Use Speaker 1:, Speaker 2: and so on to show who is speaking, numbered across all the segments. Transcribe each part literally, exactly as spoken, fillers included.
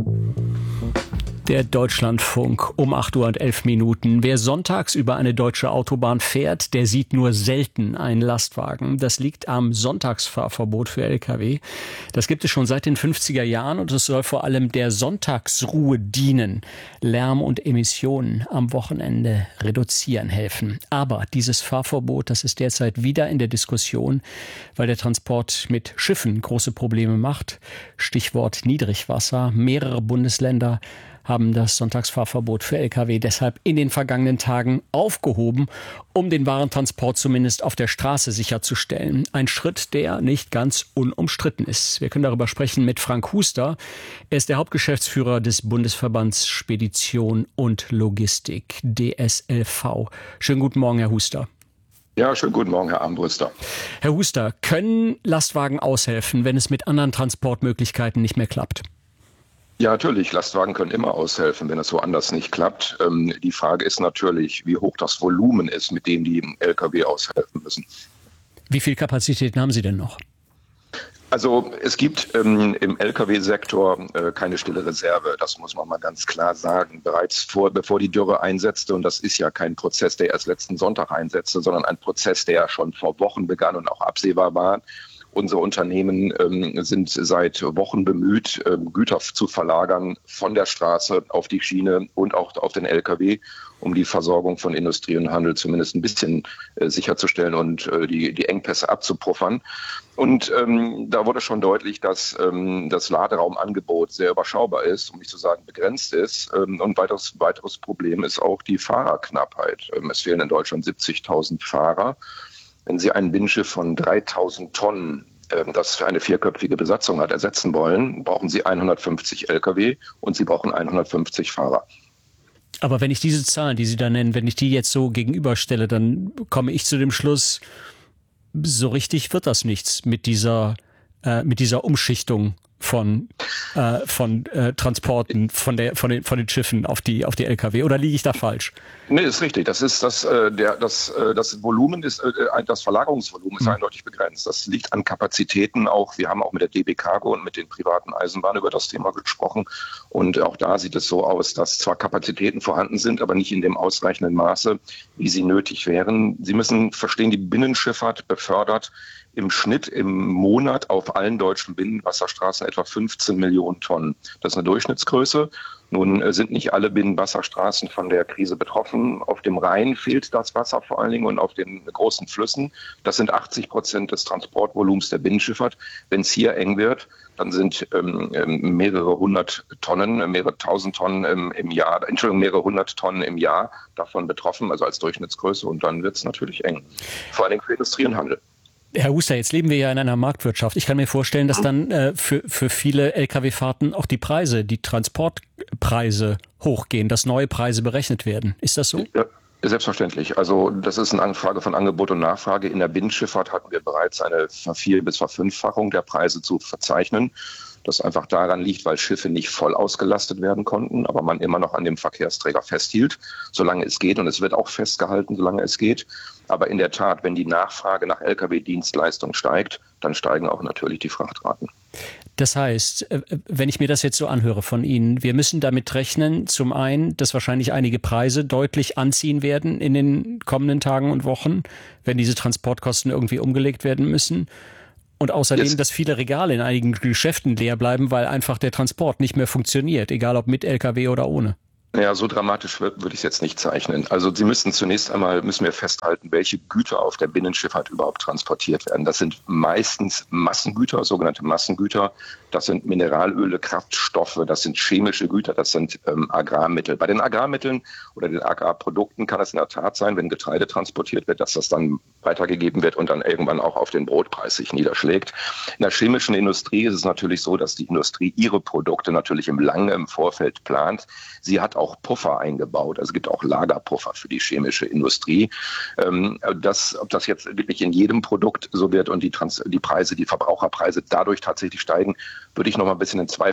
Speaker 1: Der Deutschlandfunk um acht Uhr und elf Minuten. Wer sonntags über eine deutsche Autobahn fährt, der sieht nur selten einen Lastwagen. Das liegt am Sonntagsfahrverbot für L K W. Das gibt es schon seit den fünfziger Jahren und es soll vor allem der Sonntagsruhe dienen. Lärm und Emissionen am Wochenende reduzieren helfen. Aber dieses Fahrverbot, das ist derzeit wieder in der Diskussion, weil der Transport mit Schiffen große Probleme macht. Stichwort Niedrigwasser. Mehrere Bundesländer haben das Sonntagsfahrverbot für L K W deshalb in den vergangenen Tagen aufgehoben, um den Warentransport zumindest auf der Straße sicherzustellen. Ein Schritt, der nicht ganz unumstritten ist. Wir können darüber sprechen mit Frank Huster. Er ist der Hauptgeschäftsführer des Bundesverbands Spedition und Logistik, D S L V. Schönen guten Morgen, Herr Huster.
Speaker 2: Ja, schönen guten Morgen, Herr Armbruster.
Speaker 1: Herr Huster, können Lastwagen aushelfen, wenn es mit anderen Transportmöglichkeiten nicht mehr klappt?
Speaker 2: Ja, natürlich. Lastwagen können immer aushelfen, wenn es woanders nicht klappt. Ähm, die Frage ist natürlich, wie hoch das Volumen ist, mit dem die L K W aushelfen müssen.
Speaker 1: Wie viel Kapazitäten haben Sie denn noch?
Speaker 2: Also es gibt ähm, im L K W-Sektor äh, keine stille Reserve, das muss man mal ganz klar sagen. Bereits vor, bevor die Dürre einsetzte, und das ist ja kein Prozess, der erst letzten Sonntag einsetzte, sondern ein Prozess, der schon vor Wochen begann und auch absehbar war. Unsere Unternehmen ähm, sind seit Wochen bemüht, ähm, Güter zu verlagern von der Straße auf die Schiene und auch auf den L K W, um die Versorgung von Industrie und Handel zumindest ein bisschen äh, sicherzustellen und äh, die, die Engpässe abzupuffern. Und ähm, da wurde schon deutlich, dass ähm, das Laderaumangebot sehr überschaubar ist, um nicht zu sagen begrenzt ist. Ähm, und weiteres, weiteres Problem ist auch die Fahrerknappheit. Ähm, es fehlen in Deutschland siebzigtausend Fahrer. Wenn Sie ein Binnenschiff von dreitausend Tonnen, äh, das für eine vierköpfige Besatzung hat, ersetzen wollen, brauchen Sie hundertfünfzig L K W und Sie brauchen hundertfünfzig Fahrer.
Speaker 1: Aber wenn ich diese Zahlen, die Sie da nennen, wenn ich die jetzt so gegenüberstelle, dann komme ich zu dem Schluss, so richtig wird das nichts mit dieser, äh, mit dieser Umschichtung von, äh, von äh, Transporten von, der, von, den, von den Schiffen auf die, auf die L K W. Oder liege ich da falsch?
Speaker 2: Nee, ist richtig. Das ist das, äh, der, das, äh, das Volumen ist, äh, das Verlagerungsvolumen ist hm. eindeutig begrenzt. Das liegt an Kapazitäten auch. Wir haben auch mit der D B Cargo und mit den privaten Eisenbahnen über das Thema gesprochen. Und auch da sieht es so aus, dass zwar Kapazitäten vorhanden sind, aber nicht in dem ausreichenden Maße, wie sie nötig wären. Sie müssen verstehen, die Binnenschifffahrt befördert im Schnitt im Monat auf allen deutschen Binnenwasserstraßen etwa fünfzehn Millionen Tonnen. Das ist eine Durchschnittsgröße. Nun sind nicht alle Binnenwasserstraßen von der Krise betroffen. Auf dem Rhein fehlt das Wasser vor allen Dingen und auf den großen Flüssen. Das sind achtzig Prozent des Transportvolumens der Binnenschifffahrt. Wenn es hier eng wird, dann sind ähm, mehrere hundert Tonnen, mehrere tausend Tonnen im, im Jahr, Entschuldigung, mehrere hundert Tonnen im Jahr davon betroffen, also als Durchschnittsgröße. Und dann wird es natürlich eng. Vor allen Dingen für Industrie und Handel.
Speaker 1: Herr Huster, jetzt leben wir ja in einer Marktwirtschaft. Ich kann mir vorstellen, dass dann äh, für, für viele L K W-Fahrten auch die Preise, die Transportpreise hochgehen, dass neue Preise berechnet werden. Ist das so?
Speaker 2: Ja. Selbstverständlich. Also das ist eine Frage von Angebot und Nachfrage. In der Binnenschifffahrt hatten wir bereits eine Vervier- bis Verfünffachung der Preise zu verzeichnen. Das einfach daran liegt, weil Schiffe nicht voll ausgelastet werden konnten, aber man immer noch an dem Verkehrsträger festhielt, solange es geht. Und es wird auch festgehalten, solange es geht. Aber in der Tat, wenn die Nachfrage nach L K W-Dienstleistung steigt, dann steigen auch natürlich die Frachtraten.
Speaker 1: Das heißt, wenn ich mir das jetzt so anhöre von Ihnen, wir müssen damit rechnen, zum einen, dass wahrscheinlich einige Preise deutlich anziehen werden in den kommenden Tagen und Wochen, wenn diese Transportkosten irgendwie umgelegt werden müssen. Und außerdem, Jetzt. dass viele Regale in einigen Geschäften leer bleiben, weil einfach der Transport nicht mehr funktioniert, egal ob mit L K W oder ohne.
Speaker 2: Ja, so dramatisch würde ich es jetzt nicht zeichnen. Also Sie müssen zunächst einmal, müssen wir festhalten, welche Güter auf der Binnenschifffahrt überhaupt transportiert werden. Das sind meistens Massengüter, sogenannte Massengüter. Das sind Mineralöle, Kraftstoffe, das sind chemische Güter, das sind ähm, Agrarmittel. Bei den Agrarmitteln oder den Agrarprodukten kann es in der Tat sein, wenn Getreide transportiert wird, dass das dann weitergegeben wird und dann irgendwann auch auf den Brotpreis sich niederschlägt. In der chemischen Industrie ist es natürlich so, dass die Industrie ihre Produkte natürlich im lange im Vorfeld plant. Sie hat auch Puffer eingebaut, also es gibt auch Lagerpuffer für die chemische Industrie. Ähm, das, ob das jetzt wirklich in jedem Produkt so wird und die, Trans- die Preise, die Verbraucherpreise dadurch tatsächlich steigen, würde ich noch mal ein bisschen in Zweifel stellen.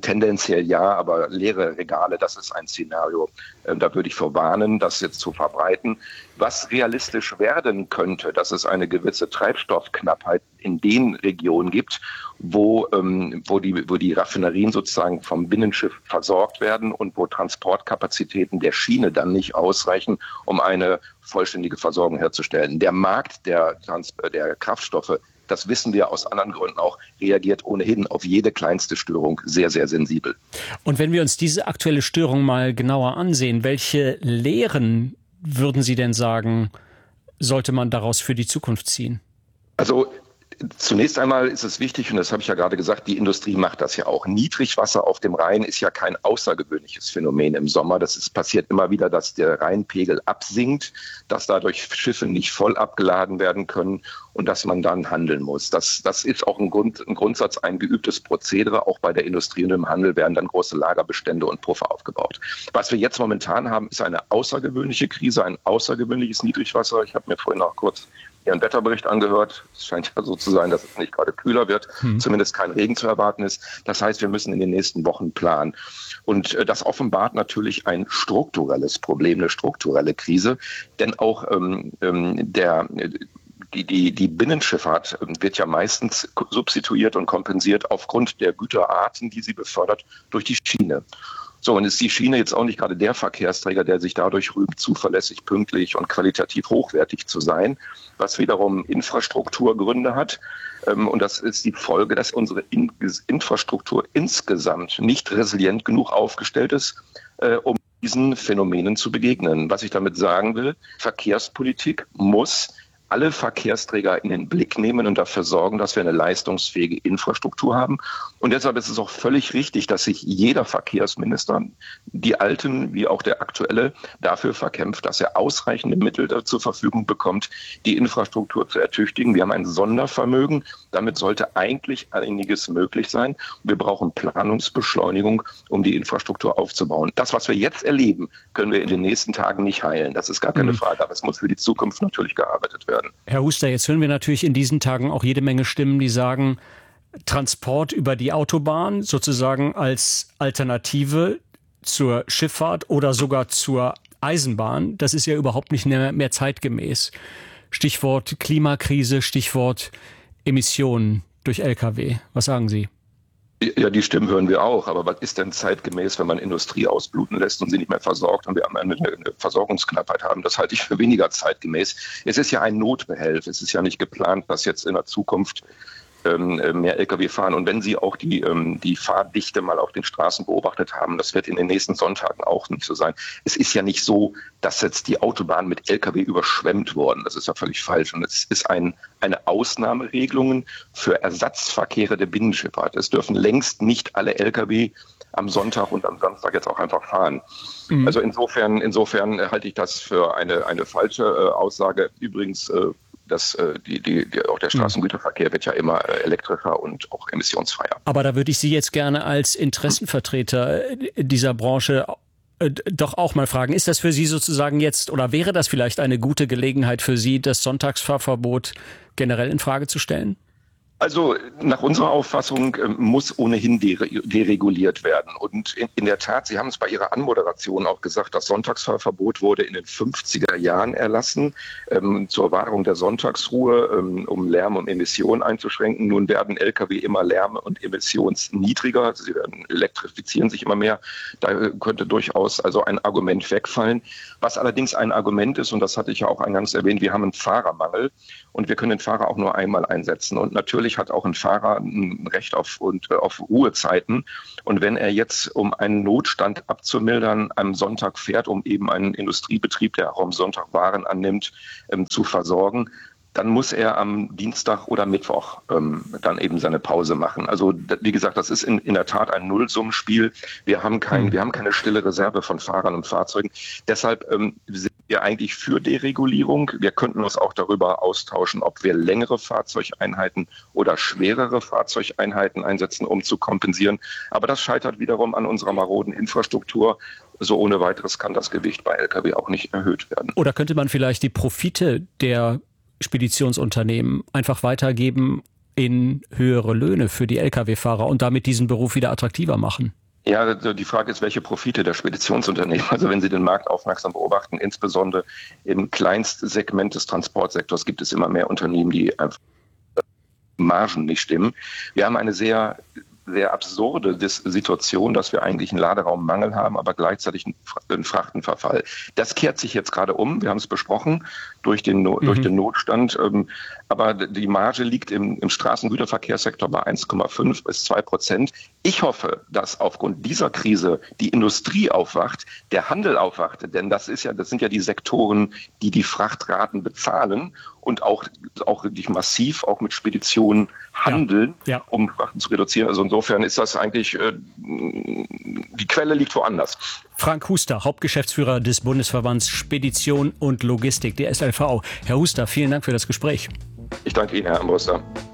Speaker 2: tendenziell ja, aber leere Regale, das ist ein Szenario, äh, da würde ich vor warnen, das jetzt zu verbreiten. Was realistisch werden könnte, dass es eine gewisse Treibstoffknappheit in den Regionen gibt, wo, ähm, wo, die, wo die Raffinerien sozusagen vom Binnenschiff versorgt werden und wo Transportkapazitäten der Schiene dann nicht ausreichen, um eine vollständige Versorgung herzustellen. Der Markt der, Trans- der Kraftstoffe, das wissen wir aus anderen Gründen auch, reagiert ohnehin auf jede kleinste Störung sehr, sehr sensibel.
Speaker 1: Und wenn wir uns diese aktuelle Störung mal genauer ansehen, welche Lehren würden Sie denn sagen, sollte man daraus für die Zukunft ziehen?
Speaker 2: Also zunächst einmal ist es wichtig, und das habe ich ja gerade gesagt, die Industrie macht das ja auch. Niedrigwasser auf dem Rhein ist ja kein außergewöhnliches Phänomen im Sommer. Das ist, passiert immer wieder, dass der Rheinpegel absinkt, dass dadurch Schiffe nicht voll abgeladen werden können und dass man dann handeln muss. Das, das ist auch ein, Grund, ein Grundsatz, ein geübtes Prozedere. Auch bei der Industrie und im Handel werden dann große Lagerbestände und Puffer aufgebaut. Was wir jetzt momentan haben, ist eine außergewöhnliche Krise, ein außergewöhnliches Niedrigwasser. Ich habe mir vorhin auch kurz Ihren Wetterbericht angehört. Es scheint ja so zu sein, dass es nicht gerade kühler wird, hm. zumindest kein Regen zu erwarten ist. Das heißt, wir müssen in den nächsten Wochen planen. Und äh, das offenbart natürlich ein strukturelles Problem, eine strukturelle Krise. Denn auch ähm, der, die, die, die Binnenschifffahrt wird ja meistens substituiert und kompensiert aufgrund der Güterarten, die sie befördert, durch die Schiene. So, und ist die Schiene jetzt auch nicht gerade der Verkehrsträger, der sich dadurch rühmt, zuverlässig, pünktlich und qualitativ hochwertig zu sein, was wiederum Infrastrukturgründe hat. Und das ist die Folge, dass unsere Infrastruktur insgesamt nicht resilient genug aufgestellt ist, um diesen Phänomenen zu begegnen. Was ich damit sagen will, Verkehrspolitik muss alle Verkehrsträger in den Blick nehmen und dafür sorgen, dass wir eine leistungsfähige Infrastruktur haben. Und deshalb ist es auch völlig richtig, dass sich jeder Verkehrsminister, die alten wie auch der aktuelle, dafür verkämpft, dass er ausreichende Mittel zur Verfügung bekommt, die Infrastruktur zu ertüchtigen. Wir haben ein Sondervermögen. Damit sollte eigentlich einiges möglich sein. Wir brauchen Planungsbeschleunigung, um die Infrastruktur aufzubauen. Das, was wir jetzt erleben, können wir in den nächsten Tagen nicht heilen. Das ist gar keine Frage. Aber es muss für die Zukunft natürlich gearbeitet werden.
Speaker 1: Herr Huster, jetzt hören wir natürlich in diesen Tagen auch jede Menge Stimmen, die sagen, Transport über die Autobahn sozusagen als Alternative zur Schifffahrt oder sogar zur Eisenbahn, das ist ja überhaupt nicht mehr, mehr zeitgemäß. Stichwort Klimakrise, Stichwort Emissionen durch L K W. Was sagen Sie?
Speaker 2: Ja, die Stimmen hören wir auch. Aber was ist denn zeitgemäß, wenn man Industrie ausbluten lässt und sie nicht mehr versorgt und wir am Ende eine Versorgungsknappheit haben? Das halte ich für weniger zeitgemäß. Es ist ja ein Notbehelf. Es ist ja nicht geplant, dass jetzt in der Zukunft ähm, mehr L K W fahren. Und wenn Sie auch die, ähm, die Fahrdichte mal auf den Straßen beobachtet haben, das wird in den nächsten Sonntagen auch nicht so sein. Es ist ja nicht so, dass jetzt die Autobahnen mit L K W überschwemmt wurden. Das ist ja völlig falsch. Und es ist ein, eine Ausnahmeregelung für Ersatzverkehre der Binnenschifffahrt. Es dürfen längst nicht alle L K W am Sonntag und am Samstag jetzt auch einfach fahren. Mhm. Also insofern, insofern halte ich das für eine, eine falsche äh, Aussage. Übrigens, äh, dass äh, die, die, die, auch der Straßengüterverkehr wird ja immer äh, elektrischer und auch emissionsfreier.
Speaker 1: Aber da würde ich Sie jetzt gerne als Interessenvertreter dieser Branche äh, doch auch mal fragen, ist das für Sie sozusagen jetzt oder wäre das vielleicht eine gute Gelegenheit für Sie, das Sonntagsfahrverbot generell in Frage zu stellen?
Speaker 2: Also nach unserer Auffassung äh, muss ohnehin dere- dereguliert werden. Und in, in der Tat, Sie haben es bei Ihrer Anmoderation auch gesagt, das Sonntagsfahrverbot wurde in den fünfziger Jahren erlassen, ähm, zur Wahrung der Sonntagsruhe, ähm, um Lärm und Emissionen einzuschränken. Nun werden L K W immer lärm- und emissionsniedriger, also sie werden elektrifizieren sich immer mehr. Da könnte durchaus also ein Argument wegfallen. Was allerdings ein Argument ist, und das hatte ich ja auch eingangs erwähnt, wir haben einen Fahrermangel und wir können den Fahrer auch nur einmal einsetzen. Und natürlich hat auch ein Fahrer ein Recht auf, und, auf Ruhezeiten. Und wenn er jetzt, um einen Notstand abzumildern, am Sonntag fährt, um eben einen Industriebetrieb, der auch am Sonntag Waren annimmt, ähm, zu versorgen, dann muss er am Dienstag oder Mittwoch ähm, dann eben seine Pause machen. Also wie gesagt, das ist in, in der Tat ein Nullsummenspiel. Wir haben kein, mhm. wir haben keine stille Reserve von Fahrern und Fahrzeugen. Deshalb ähm, sind wir eigentlich für Deregulierung. Wir könnten uns auch darüber austauschen, ob wir längere Fahrzeugeinheiten oder schwerere Fahrzeugeinheiten einsetzen, um zu kompensieren. Aber das scheitert wiederum an unserer maroden Infrastruktur. So ohne weiteres kann das Gewicht bei L K W auch nicht erhöht werden.
Speaker 1: Oder könnte man vielleicht die Profite der Speditionsunternehmen einfach weitergeben in höhere Löhne für die L K W-Fahrer und damit diesen Beruf wieder attraktiver machen?
Speaker 2: Ja, also die Frage ist, welche Profite der Speditionsunternehmen. Also wenn Sie den Markt aufmerksam beobachten, insbesondere im Kleinstsegment des Transportsektors gibt es immer mehr Unternehmen, die einfach Margen nicht stimmen. Wir haben eine sehr sehr absurde Situation, dass wir eigentlich einen Laderaummangel haben, aber gleichzeitig einen Frachtenverfall. Das kehrt sich jetzt gerade um. Wir haben es besprochen durch den, no- mhm. durch den Notstand. Aber die Marge liegt im, im Straßengüterverkehrssektor bei eins Komma fünf bis zwei Prozent. Ich hoffe, dass aufgrund dieser Krise die Industrie aufwacht, der Handel aufwacht, denn das ist ja, das sind ja die Sektoren, die die Frachtraten bezahlen und auch, auch wirklich massiv auch mit Speditionen handeln, ja. Ja. um Frachten zu reduzieren. Also insofern ist das eigentlich, äh, die Quelle liegt woanders.
Speaker 1: Frank Huster, Hauptgeschäftsführer des Bundesverbands Spedition und Logistik, der S L V. Herr Huster, vielen Dank für das Gespräch.
Speaker 2: Ich danke Ihnen, Herr Armbruster.